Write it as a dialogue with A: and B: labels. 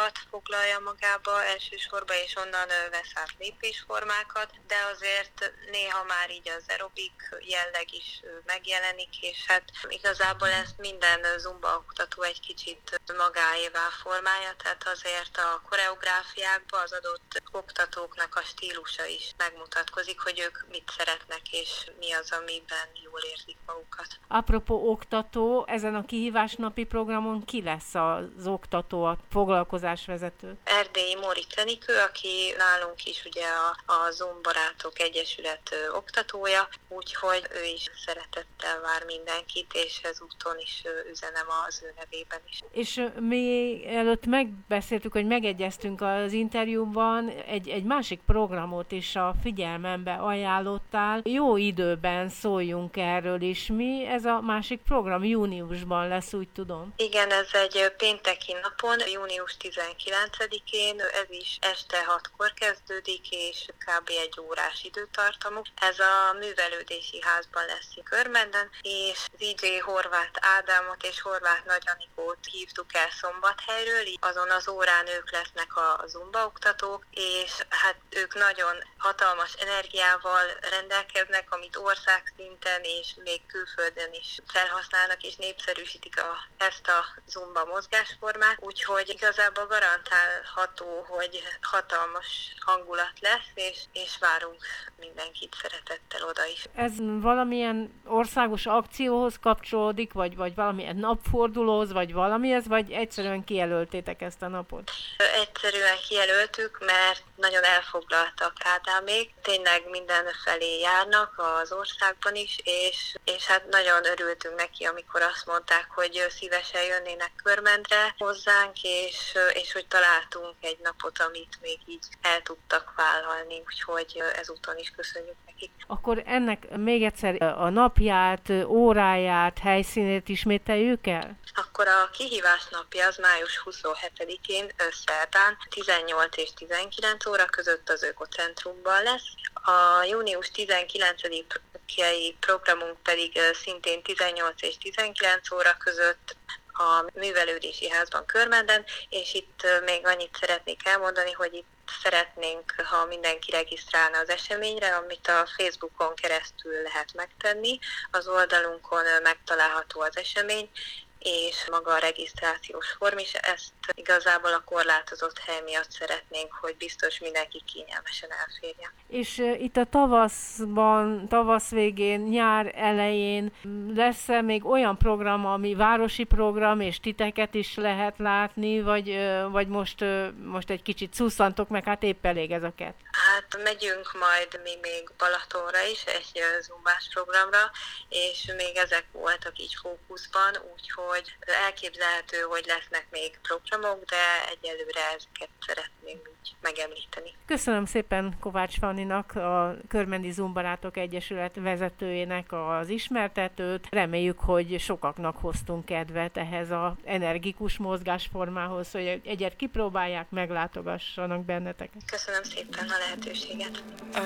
A: oktatókat foglalja magába elsősorban, és onnan vesz át lépésformákat, de azért néha már így az aerobik jelleg is megjelenik, és hát igazából ezt minden zumba oktató egy kicsit magáévá formálja, tehát azért a koreográfiákban az adott oktatóknak a stílusa is megmutatkozik, hogy ők mit szeretnek, és mi az, amiben jól érzik magukat.
B: Apropó oktató, ezen a kihívásnapi programon ki lesz az oktató, a foglalkozásvezető?
A: Erdélyi Móricz Enikő, aki nálunk is ugye a Zumbarátok Egyesület oktatója, úgyhogy ő is szeretettel vár mindenkit, és ezúton is üzenem az ő nevében is.
B: És mi előtt megbeszéltük, hogy megegyeztünk az interjúban, egy másik programot is a figyelmembe ajánlottál. Jó időben szóljunk erről is. Mi ez a másik program? Júniusban lesz, úgy tudom.
A: Igen, ez egy pénteki napon, június 19-én, ez is este 6-kor kezdődik, és kb. 1 órás időtartamú. Ez a művelődési házban lesz Körmenden, és DJ Horváth Ádámot és Horváth Nagy Anikót hívtuk el Szombathelyről, azon az órán ők lesznek a zumba oktatók, és hát ők nagyon hatalmas energiával rendelkeznek, amit országszinten és még külföldön is felhasználnak, és népszerűsítik ezt a zumba mozgásformát, úgyhogy igazából garantálható, hogy hatalmas hangulat lesz, és várunk mindenkit szeretettel oda is.
B: Ez valamilyen országos akcióhoz kapcsolódik, vagy valamilyen napfordulóhoz, vagy valamihez, vagy egyszerűen kijelöltétek ezt a napot?
A: Egyszerűen kijelöltük, mert nagyon elfoglaltak Ádámék, tényleg mindenfelé járnak az országban is, és hát nagyon örültünk neki, amikor azt mondták, hogy szívesen jönnének Körmendre hozzánk, és hogy találtunk egy napot, amit még így el tudtak vállalni, úgyhogy ezúton is köszönjük nekik.
B: Akkor ennek még egyszer a napját, óráját, helyszínét ismételjük el?
A: Akkor a kihívás napja az május 27-én szerdán 18 és 19 óra között az Ökocentrumban lesz. A június 19-i programunk pedig szintén 18 és 19 óra között a Művelődési Házban Körmenden, és itt még annyit szeretnék elmondani, hogy itt szeretnénk, ha mindenki regisztrálna az eseményre, amit a Facebookon keresztül lehet megtenni. Az oldalunkon megtalálható az esemény, és maga a regisztrációs form is. Ezt igazából a korlátozott hely miatt szeretnénk, hogy biztos mindenki kényelmesen elférjen.
B: És itt a tavasz végén, nyár elején lesz-e még olyan program, ami városi program, és titeket is lehet látni, vagy most egy kicsit szusszantok meg, hát épp elég ez a kettő?
A: Hát megyünk majd mi még Balatonra is, egy zumbás programra, és még ezek voltak így fókuszban, úgyhogy elképzelhető, hogy lesznek még programok, de egyelőre ezeket szeretném úgy megemlíteni.
B: Köszönöm szépen Kovács Fanninak, a Körmendi Zumbarátok Egyesület vezetőjének az ismertetőt. Reméljük, hogy sokaknak hoztunk kedvet ehhez az energikus mozgásformához, hogy egyet kipróbálják, meglátogassanak benneteket.
A: Köszönöm szépen a lehetőséget.